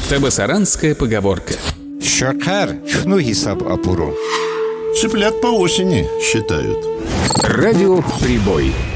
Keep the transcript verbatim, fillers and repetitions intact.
Табасаранская поговорка. Шакар чхну хисаб апуру. Цыплят по осени считают. Радио «Прибой».